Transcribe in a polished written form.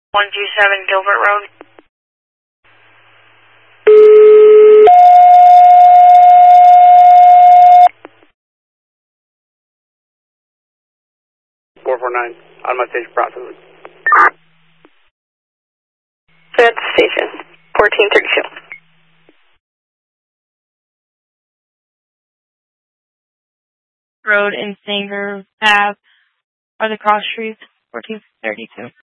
127 Gilbert Road. On my station processing. That's station 1432. Road in Sanger Ave are the cross streets 1432.